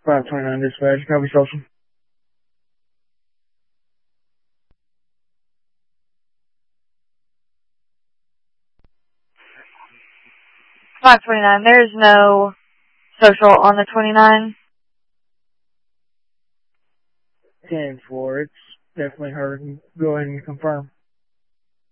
529 dispatch, copy social. 529. There is no social on the 29. 10-4, it's definitely her. Go ahead and confirm.